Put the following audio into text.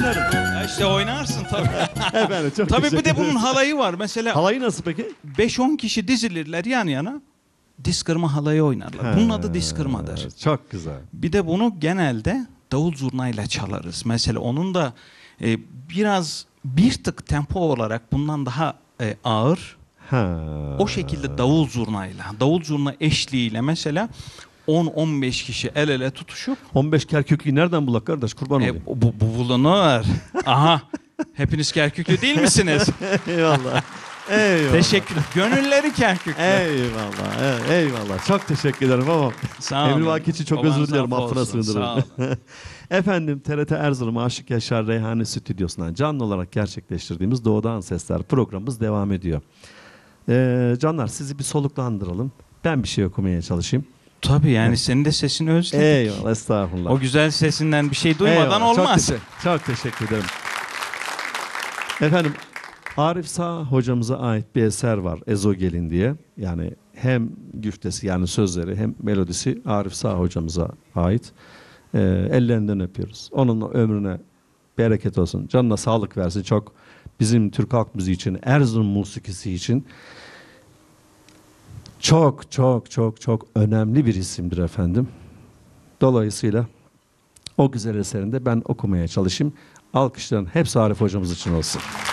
oynarım. Ya işte oynarsın tabii. Efendim çok Tabii bir teşekkür de ederim. bunun halayı var. Mesela Halayı nasıl peki? 5-10 kişi dizilirler yan yana. Diz kırma halayı oynarlar. Bunun adı diz kırmadır. Çok güzel. Bir de bunu genelde davul zurnayla çalarız. Mesela onun da biraz bir tık tempo olarak bundan daha ağır. Ha. O şekilde davul zurna eşliğiyle mesela 10-15 kişi el ele tutuşup 15 Kerküklü'yü nereden bulak kardeş? Kurban olayım. bu bulunur. Aha. Hepiniz Kerküklü değil misiniz? Eyvallah. Eyvallah. Teşekkür. Gönülleri Kerküklü. Eyvallah. Eyvallah. Çok teşekkür ederim ama Sağ olun. Emri Vaki için çok Babanız özür dilerim. affı Affına olsun. sığınırım. Sağ olun. Efendim TRT Erzurum Aşık Yaşar Reyhani Stüdyosu'ndan canlı olarak gerçekleştirdiğimiz Doğudan Sesler programımız devam ediyor. Canlar sizi bir soluklandıralım. Ben bir şey okumaya çalışayım. Tabii yani senin de sesini özledik. Eyvallah estağfurullah. O güzel sesinden bir şey duymadan Eyvallah, olmaz. Çok teşekkür ederim. Efendim Arif Sağ hocamıza ait bir eser var Ezogelin diye. Yani hem güftesi yani sözleri hem melodisi Arif Sağ hocamıza ait. Ellerinden öpüyoruz. Onun ömrüne bereket olsun. Canına sağlık versin. Çok bizim Türk halk müziği için, Erzurum musikisi için çok önemli bir isimdir efendim. Dolayısıyla o güzel eserinde ben okumaya çalışayım. Alkışların hepsi Arif hocamız için olsun.